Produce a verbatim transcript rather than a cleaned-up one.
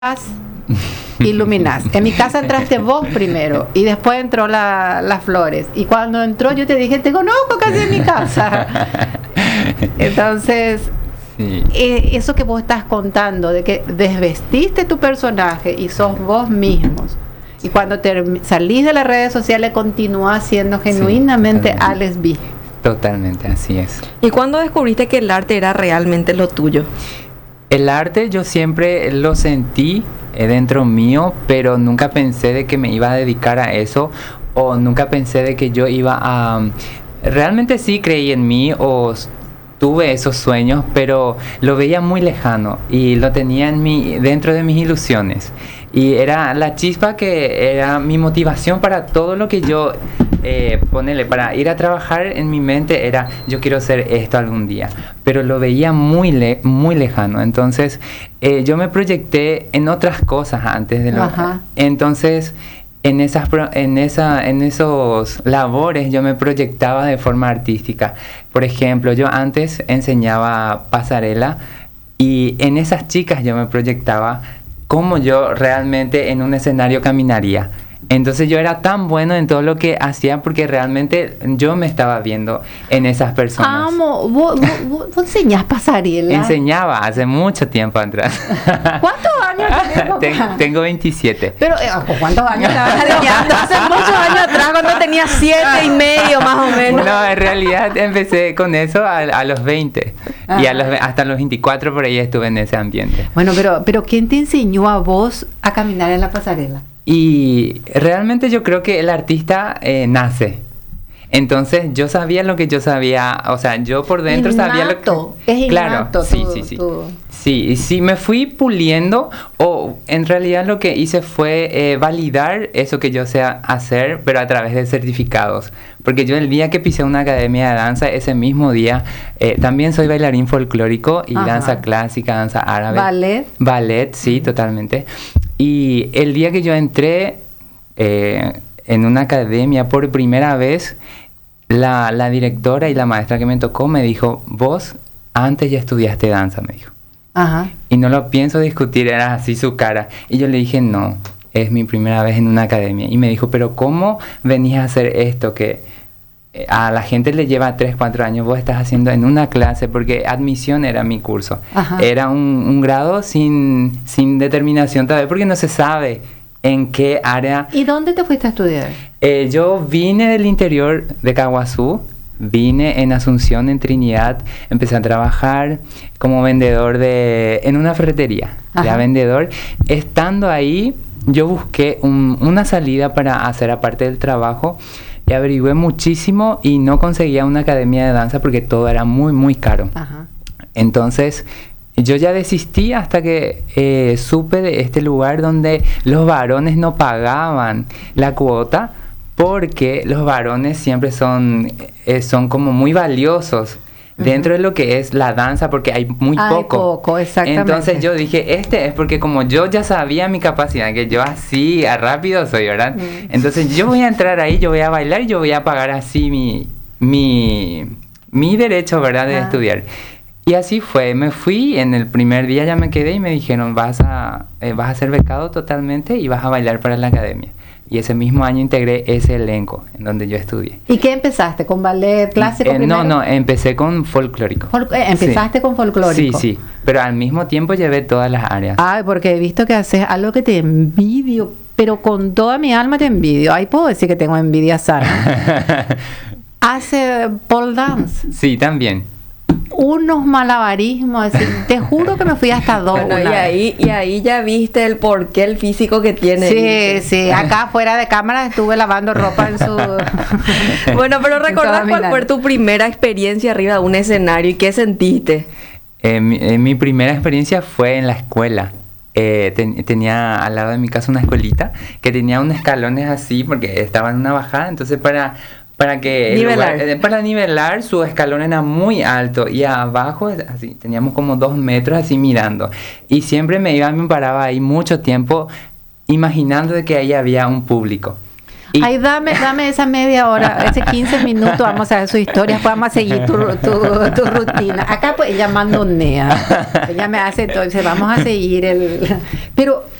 iluminás. En mi casa entraste vos primero y después entró la, las flores. Y cuando entró yo te dije, te conozco casi en mi casa. Entonces, sí. eh, eso que vos estás contando, de que desvestiste tu personaje y sos vos mismos. Y cuando te salís de las redes sociales continúas siendo genuinamente sí, Alex B. Totalmente, así es. ¿Y cuándo descubriste que el arte era realmente lo tuyo? El arte yo siempre lo sentí dentro mío, pero nunca pensé de que me iba a dedicar a eso, o nunca pensé de que yo iba a... Realmente sí creí en mí, o tuve esos sueños, pero lo veía muy lejano y lo tenía en mi, dentro de mis ilusiones. Y era la chispa que era mi motivación para todo lo que yo... Eh, ponerle para ir a trabajar. En mi mente era yo quiero hacer esto algún día, pero lo veía muy le muy lejano. Entonces eh, yo me proyecté en otras cosas antes de lo Ajá. entonces en esas en esa en esos labores yo me proyectaba de forma artística. Por ejemplo, yo antes enseñaba pasarela y en esas chicas yo me proyectaba cómo yo realmente en un escenario caminaría. Entonces yo era tan bueno en todo lo que hacía porque realmente yo me estaba viendo en esas personas. Amo, vos, vos, vos, vos enseñás pasarela. Enseñaba hace mucho tiempo atrás. ¿Cuántos años tenés, Ten, Tengo veintisiete. Pero, ¿cuántos años estabas enseñando? Hace muchos años atrás, cuando tenía siete y medio más o menos. No, en realidad empecé con eso a, a los veinte. Ajá. Y a los, hasta los veinticuatro por ahí estuve en ese ambiente. Bueno, pero, pero ¿quién te enseñó a vos a caminar en la pasarela? Y realmente yo creo que el artista eh, nace. Entonces yo sabía lo que yo sabía, o sea, yo por dentro innato, sabía lo que... Es innato. Claro, sí, tu, sí, sí. Tu... Sí, y sí, me fui puliendo, o en realidad lo que hice fue eh, validar eso que yo sé hacer, pero a través de certificados. Porque yo el día que pisé una academia de danza, ese mismo día, eh, también soy bailarín folclórico y Ajá. danza clásica, danza árabe. Ballet. Ballet, sí, uh-huh. totalmente. Y el día que yo entré eh, en una academia por primera vez, la, la directora y la maestra que me tocó me dijo, vos antes ya estudiaste danza, me dijo. Ajá. Y no lo pienso discutir, era así su cara. Y yo le dije, no, es mi primera vez en una academia. Y me dijo, pero ¿cómo venís a hacer esto que a la gente le lleva tres, cuatro años, vos estás haciendo en una clase? Porque admisión era mi curso. Ajá. Era un, un grado sin, sin determinación todavía, porque no se sabe en qué área. ¿Y dónde te fuiste a estudiar? Eh, yo vine del interior de Caguazú. Vine en Asunción, en Trinidad, empecé a trabajar como vendedor de en una ferretería, ya vendedor. Estando ahí, yo busqué un, una salida para hacer aparte del trabajo y averigüé muchísimo y no conseguía una academia de danza porque todo era muy, muy caro. Ajá. Entonces, yo ya desistí hasta que eh, supe de este lugar donde los varones no pagaban la cuota, porque los varones siempre son, eh, son como muy valiosos uh-huh. dentro de lo que es la danza, porque hay muy hay poco. poco, exactamente. Entonces yo dije, este es porque como yo ya sabía mi capacidad, que yo así, a rápido soy, ¿verdad? Uh-huh. Entonces yo voy a entrar ahí, yo voy a bailar y yo voy a pagar así mi, mi, mi derecho, ¿verdad? De uh-huh. estudiar. Y así fue, me fui, en el primer día ya me quedé y me dijeron, vas a, eh, vas a ser becado totalmente y vas a bailar para la academia. Y ese mismo año integré ese elenco en donde yo estudié. ¿Y qué empezaste? ¿Con ballet clásico eh, primero? No, no, empecé con folclórico. Fol- eh, ¿Empezaste sí. con folclórico? Sí, sí, pero al mismo tiempo llevé todas las áreas. Ay, porque he visto que haces algo que te envidio, pero con toda mi alma te envidio. Ay, puedo decir que tengo envidia sana. Hace pole dance. Sí, también. Unos malabarismos, así, te juro que me fui hasta dos. Bueno, y ahí, y ahí ya viste el porqué, el físico que tiene. Sí, sí, acá fuera de cámara estuve lavando ropa en su... Bueno, pero ¿recordás cuál fue tu primera experiencia arriba de un escenario y qué sentiste? Eh, mi, eh, mi primera experiencia fue en la escuela. Eh, ten, tenía al lado de mi casa una escuelita que tenía unos escalones así porque estaba en una bajada, entonces para... Para que nivelar. Lugar, para nivelar, su escalón era muy alto y abajo así teníamos como dos metros así mirando. Y siempre me iba, me paraba ahí mucho tiempo imaginando de que ahí había un público. Y ay, dame, dame esa media hora, ese quince minutos, vamos a ver sus historias, vamos a seguir tu, tu, tu rutina. Acá pues ella mandonea, ella me hace todo, dice, vamos a seguir el... Pero